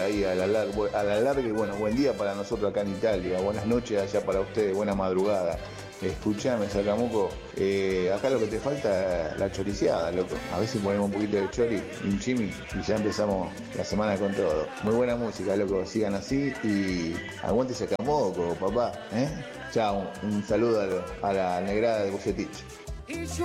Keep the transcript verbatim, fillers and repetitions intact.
ahí a la, lar- a la larga y bueno, buen día para nosotros acá en Italia, buenas noches allá para ustedes, buena madrugada. Escuchame, Sacamuco, eh, acá lo que te falta es la choriceada, loco. A ver si ponemos un poquito de chori y un chimi y ya empezamos la semana con todo. Muy buena música, loco, sigan así y aguante Sacamuco, papá, ¿eh? Chao, un saludo a, lo- a la negrada de Bucetich.